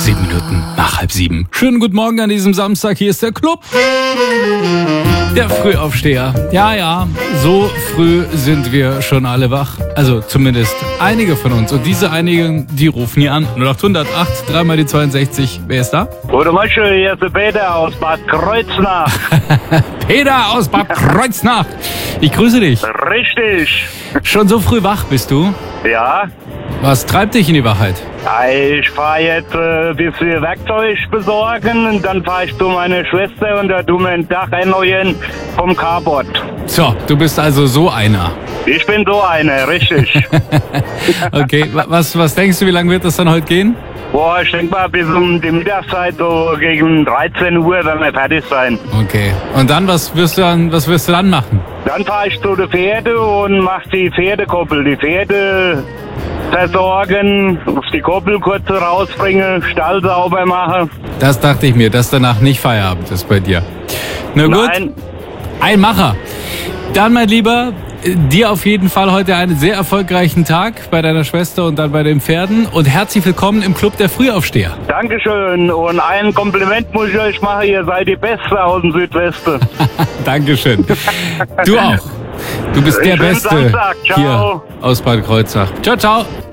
7 Minuten nach 6:30. Schönen guten Morgen an diesem Samstag. Hier ist der Club. Der Frühaufsteher. Ja, so früh sind wir schon alle wach. Also zumindest einige von uns. Und diese einigen, die rufen hier an. 0800 3 mal die 62. Wer ist da? Gute Morgen, hier ist der Peter aus Bad Kreuznach. Peter aus Bad Kreuznach. Ich grüße dich. Richtig. Schon so früh wach bist du? Ja. Was treibt dich in die Wachheit? Ich fahre jetzt ein bisschen Werkzeug besorgen und dann fahre ich zu meiner Schwester und da tun wir ein Dach erneuern vom Carport. So, du bist also so einer. Ich bin so einer, richtig. Okay, was denkst du, wie lange wird das dann heute gehen? Boah, ich denke mal bis um die Mittagszeit, so gegen 13 Uhr, werden wir fertig sein. Okay, und dann, was wirst du dann machen? Dann fahre ich zu den Pferden und mache die Pferdekoppel. Die Pferde versorgen, auf die Koppel kurz rausbringen, Stall sauber machen. Das dachte ich mir, dass danach nicht Feierabend ist bei dir. Na gut, Nein. ein Macher. Dann, mein Lieber, dir auf jeden Fall heute einen sehr erfolgreichen Tag bei deiner Schwester und dann bei den Pferden. Und herzlich willkommen im Club der Frühaufsteher. Dankeschön und ein Kompliment muss ich euch machen, ihr seid die Beste aus dem Südwesten. Dankeschön. Du auch. Du bist der Schönen Beste Samstag. Ciao. hier aus Bad Kreuznach. Ciao, ciao.